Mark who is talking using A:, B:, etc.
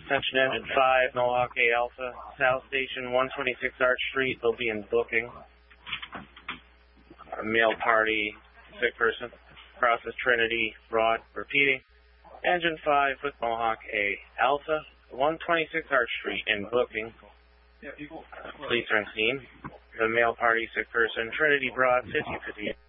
A: Attention Engine 5, Mohawk A Alpha, South Station 126 Arch Street. They'll be in booking. Male party, sick person. Process Trinity, Broad, repeating. Engine 5 with Mohawk A Alpha, 126 Arch Street in booking. Police are on scene. The male party, sick person, Trinity Broad, 5050.